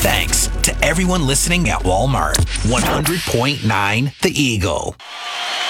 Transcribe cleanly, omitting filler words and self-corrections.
Thanks to everyone listening at Walmart. 100.9 The Eagle.